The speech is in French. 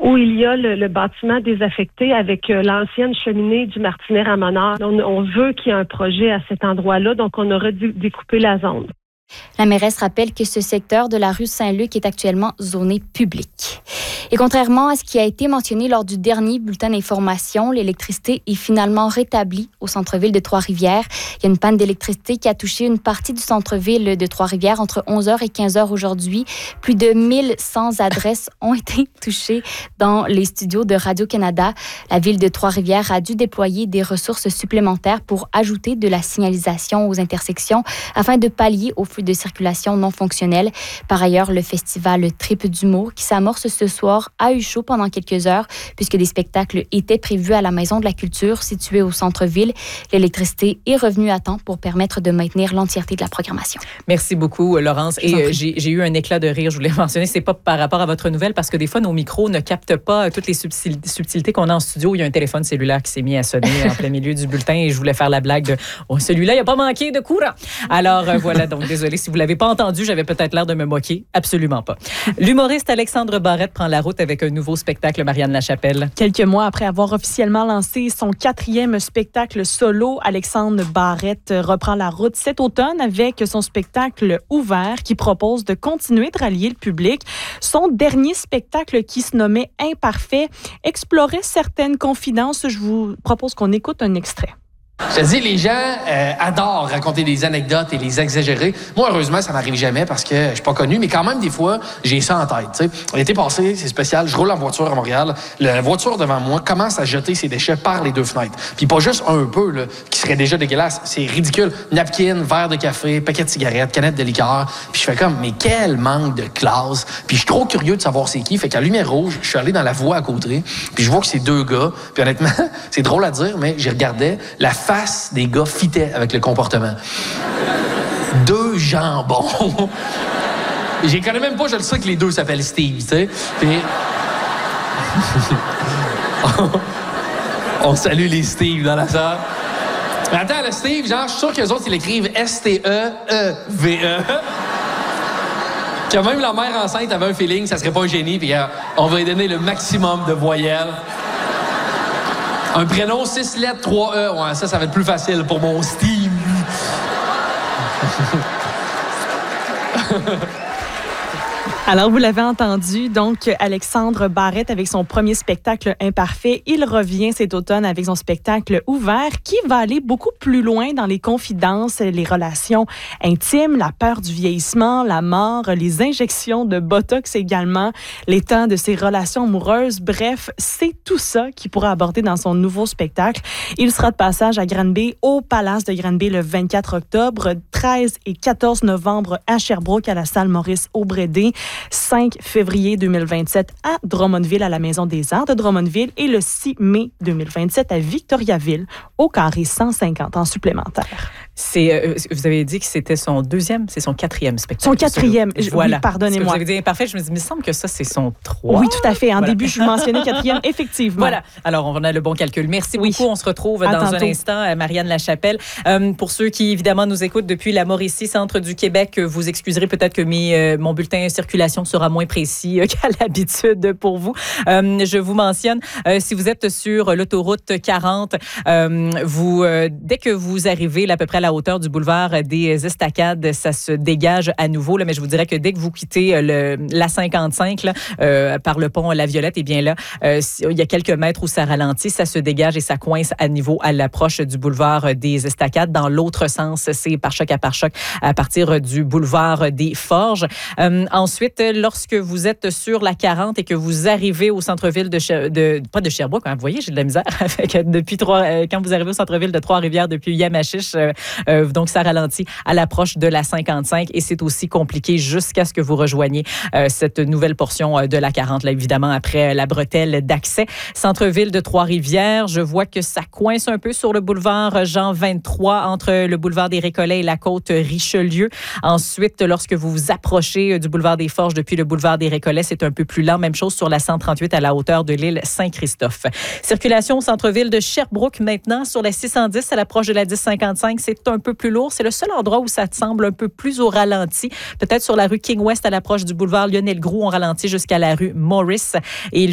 où il y a le bâtiment désaffecté avec l'ancienne cheminée du Martinet Ramoneur. On veut qu'il y ait un projet à cet endroit-là, donc on aurait dû découper la zone. La mairesse rappelle que ce secteur de la rue Saint-Luc est actuellement zoné public. Et contrairement à ce qui a été mentionné lors du dernier bulletin d'information, l'électricité est finalement rétablie au centre-ville de Trois-Rivières. Il y a une panne d'électricité qui a touché une partie du centre-ville de Trois-Rivières entre 11h et 15h aujourd'hui. Plus de 1100 adresses ont été touchées dans les studios de Radio-Canada. La ville de Trois-Rivières a dû déployer des ressources supplémentaires pour ajouter de la signalisation aux intersections afin de pallier aux feux de circulation non fonctionnels. Par ailleurs, le festival Trip d'humour qui s'amorce ce soir a eu chaud pendant quelques heures puisque des spectacles étaient prévus à la Maison de la Culture située au centre-ville. L'électricité est revenue à temps pour permettre de maintenir l'entièreté de la programmation. Merci beaucoup, Laurence. Et j'ai eu un éclat de rire, je voulais mentionner. C'est pas par rapport à votre nouvelle parce que des fois, nos micros ne captent pas toutes les subtilités qu'on a en studio. Il y a un téléphone cellulaire qui s'est mis à sonner en plein milieu du bulletin et je voulais faire la blague de « Oh, celui-là, il n'a pas manqué de courant! » Alors, voilà, donc désolé si vous ne l'avez pas entendu, j'avais peut-être l'air de me moquer. Absolument pas. L'humoriste Alexandre Barrette prend la route avec un nouveau spectacle, Marianne Lachapelle. Quelques mois après avoir officiellement lancé son 4e spectacle solo, Alexandre Barrette reprend la route cet automne avec son spectacle Ouvert qui propose de continuer de rallier le public. Son dernier spectacle qui se nommait Imparfait explorait certaines confidences. Je vous propose qu'on écoute un extrait. Je te dis, les gens adorent raconter des anecdotes et les exagérer. Moi, heureusement, ça m'arrive jamais parce que je suis pas connu, mais quand même, des fois, j'ai ça en tête. T'sais. L'été passé, c'est spécial, je roule en voiture à Montréal. La voiture devant moi commence à jeter ses déchets par les 2 fenêtres. Puis pas juste un peu, là, qui serait déjà dégueulasse. C'est ridicule. Napkin, verre de café, paquet de cigarettes, canette de liqueur. Puis je fais comme, mais quel manque de classe. Puis je suis trop curieux de savoir c'est qui. Fait qu'à lumière rouge, je suis allé dans la voie à côté. Puis je vois que c'est 2 gars. Puis honnêtement, c'est drôle à dire, mais j'y regardais la face des gars fitait avec le comportement. 2 jambons. Je les connais même pas, je le sais que les 2 s'appellent Steve, tu sais. Puis... On salue les Steve dans la salle. Mais attends, le Steve, genre, je suis sûr qu'eux autres, ils l'écrivent S-T-E-E-V-E. Que même la mère enceinte avait un feeling, ça serait pas un génie, puis on va lui donner le maximum de voyelles. Un prénom, 6 lettres, 3 E. Ouais, ça va être plus facile pour mon Steve. Alors, vous l'avez entendu, donc Alexandre Barrette avec son premier spectacle Imparfait. Il revient cet automne avec son spectacle Ouvert qui va aller beaucoup plus loin dans les confidences, les relations intimes, la peur du vieillissement, la mort, les injections de Botox également, l'état de ses relations amoureuses. Bref, c'est tout ça qu'il pourra aborder dans son nouveau spectacle. Il sera de passage à Granby, au Palace de Granby le 24 octobre, 13 et 14 novembre à Sherbrooke à la salle Maurice-Aubrédé. 5 février 2027 à Drummondville, à la Maison des Arts de Drummondville et le 6 mai 2027 à Victoriaville, au carré 150 ans supplémentaires. Vous avez dit que c'était son 2e, c'est son 4e spectacle. Son 4e, voilà. Oui, pardonnez-moi. Vous avez dit Imparfait, je me dis, il me semble que ça, c'est son 3. Oui, tout à fait. En début, je mentionnais 4e, effectivement. Voilà. Alors, on a le bon calcul. Merci beaucoup. On se retrouve dans un instant, Marianne Lachapelle. Pour ceux qui, évidemment, nous écoutent depuis la Mauricie, centre du Québec, vous excuserez peut-être que mon bulletin circulation sera moins précis qu'à l'habitude pour vous. Je vous mentionne, si vous êtes sur l'autoroute 40, dès que vous arrivez à peu près à la hauteur du boulevard des Estacades, ça se dégage à nouveau. Là, mais je vous dirais que dès que vous quittez la 55 par le pont La Violette, eh bien là, il y a quelques mètres où ça ralentit, ça se dégage et ça coince à niveau à l'approche du boulevard des Estacades. Dans l'autre sens, c'est par choc à partir du boulevard des Forges. Ensuite, lorsque vous êtes sur la 40 et que vous arrivez au centre-ville pas de Sherbrooke, hein, vous voyez, j'ai de la misère avec, quand vous arrivez au centre-ville de Trois-Rivières depuis Yamachiche, donc ça ralentit à l'approche de la 55 et c'est aussi compliqué jusqu'à ce que vous rejoigniez cette nouvelle portion de la 40, là, évidemment, après la bretelle d'accès. Centre-ville de Trois-Rivières, je vois que ça coince un peu sur le boulevard Jean 23 entre le boulevard des Récollets et la côte Richelieu. Ensuite, lorsque vous vous approchez du boulevard des Forges depuis le boulevard des Récollets, c'est un peu plus lent. Même chose sur la 138 à la hauteur de l'île Saint-Christophe. Circulation au centre-ville de Sherbrooke maintenant. Sur la 610 à l'approche de la 1055, c'est un peu plus lourd. C'est le seul endroit où ça semble un peu plus au ralenti. Peut-être sur la rue King West à l'approche du boulevard Lionel Groulx, on ralentit jusqu'à la rue Maurice. Et